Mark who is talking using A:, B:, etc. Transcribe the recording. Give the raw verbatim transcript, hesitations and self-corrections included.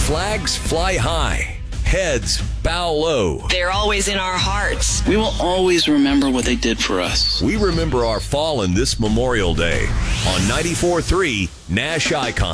A: Flags fly high. Heads bow low.
B: They're always in our hearts.
C: We will always remember what they did for us.
A: We remember our fallen this Memorial Day on ninety-four point three Nash Icon.